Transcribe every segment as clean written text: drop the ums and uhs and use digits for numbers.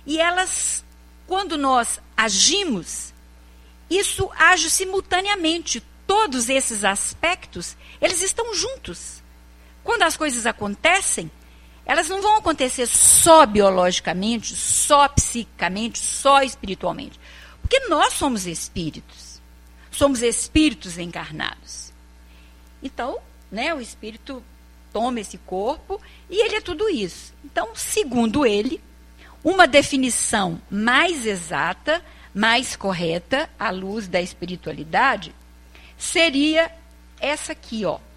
E elas, quando nós agimos, isso age simultaneamente. Todos esses aspectos, eles estão juntos. Quando as coisas acontecem, elas não vão acontecer só biologicamente, só psiquicamente, só espiritualmente. Porque nós somos espíritos. Somos espíritos encarnados. Então, o espírito toma esse corpo e ele é tudo isso. Então, segundo ele, uma definição mais exata, mais correta, à luz da espiritualidade, seria essa aqui, ó.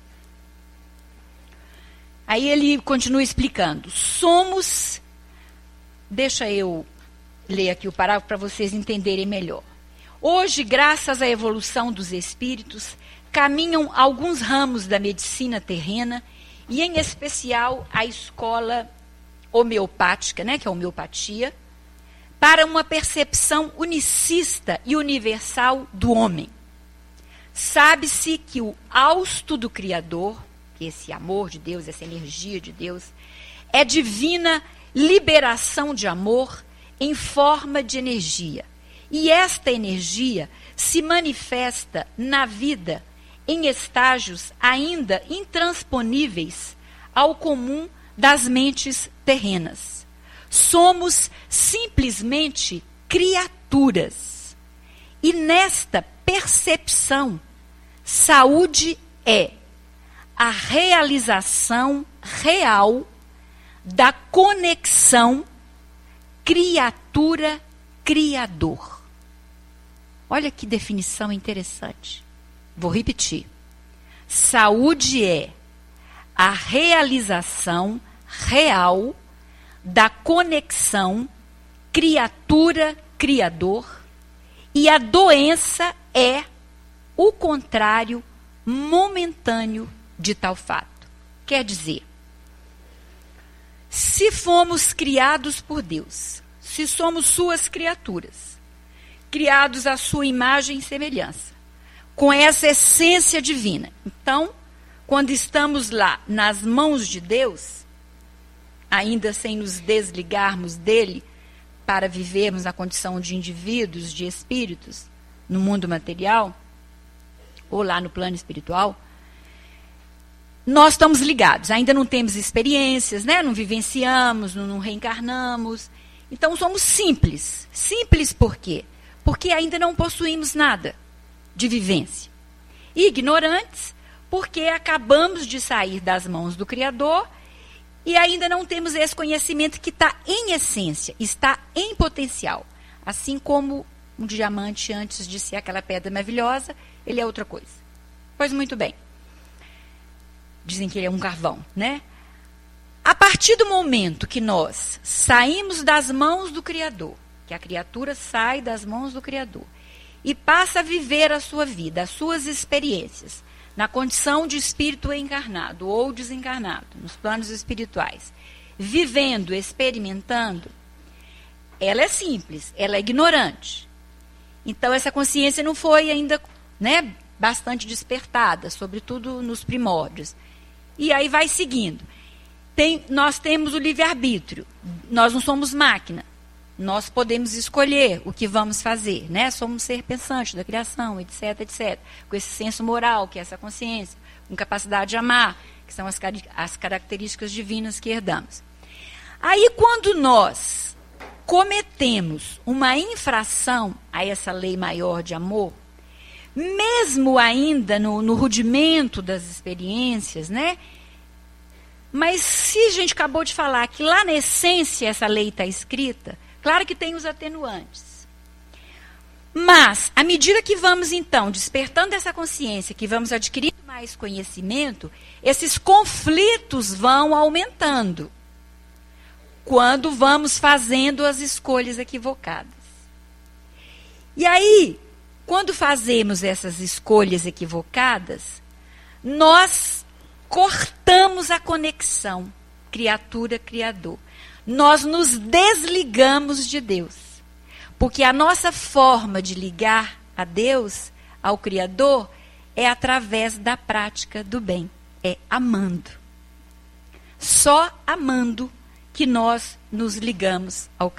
Aí ele continua explicando. Somos, deixa eu ler aqui o parágrafo para vocês entenderem melhor. Hoje, graças à evolução dos espíritos, caminham alguns ramos da medicina terrena, e em especial a escola homeopática, que é a homeopatia, para uma percepção unicista e universal do homem. Sabe-se que o hausto do Criador, que esse amor de Deus, essa energia de Deus, é divina liberação de amor em forma de energia. E esta energia se manifesta na vida em estágios ainda intransponíveis ao comum das mentes terrenas. Somos simplesmente criaturas. E nesta percepção, saúde é a realização real da conexão criatura-criador. Olha que definição interessante. Vou repetir. Saúde é a realização real da conexão criatura-criador, e a doença é o contrário momentâneo de tal fato. Quer dizer, se fomos criados por Deus, se somos suas criaturas, criados à sua imagem e semelhança, com essa essência divina. Então, quando estamos lá nas mãos de Deus, ainda sem nos desligarmos dele para vivermos a condição de indivíduos, de espíritos, no mundo material, ou lá no plano espiritual, nós estamos ligados. Ainda não temos experiências, não vivenciamos, não reencarnamos. Então, somos simples. Simples por quê? Porque ainda não possuímos nada de vivência. E ignorantes, porque acabamos de sair das mãos do Criador e ainda não temos esse conhecimento que está em essência, está em potencial. Assim como um diamante, antes de ser aquela pedra maravilhosa, ele é outra coisa. Pois muito bem. Dizem que ele é um carvão, A partir do momento que nós saímos das mãos do Criador, que a criatura sai das mãos do Criador, e passa a viver a sua vida, as suas experiências, na condição de espírito encarnado ou desencarnado, nos planos espirituais, vivendo, experimentando, ela é simples, ela é ignorante. Então, essa consciência não foi ainda, bastante despertada, sobretudo nos primórdios. E aí vai seguindo. Nós temos o livre-arbítrio, nós não somos máquina. Nós podemos escolher o que vamos fazer, Somos ser pensante da criação, etc, etc. Com esse senso moral, que é essa consciência, com capacidade de amar, que são as características divinas que herdamos. Aí, quando nós cometemos uma infração a essa lei maior de amor, mesmo ainda no rudimento das experiências, Mas se a gente acabou de falar que lá na essência essa lei está escrita, claro que tem os atenuantes. Mas, à medida que vamos, então, despertando essa consciência, que vamos adquirindo mais conhecimento, esses conflitos vão aumentando. Quando vamos fazendo as escolhas equivocadas. E aí, quando fazemos essas escolhas equivocadas, nós cortamos a conexão criatura-criador. Nós nos desligamos de Deus. Porque a nossa forma de ligar a Deus, ao Criador, é através da prática do bem. É amando. Só amando que nós nos ligamos ao